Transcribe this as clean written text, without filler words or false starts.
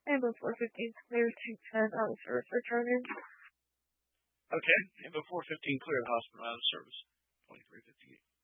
Ambo 415 clear to 10 out of service returning. Okay, Ambo 415 clear, hospital out of service. 2358.